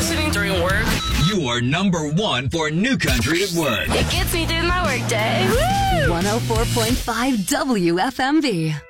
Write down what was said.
listening during work. You are number one for New Country at work. It gets me through my workday. Woo! 104.5 WFMB.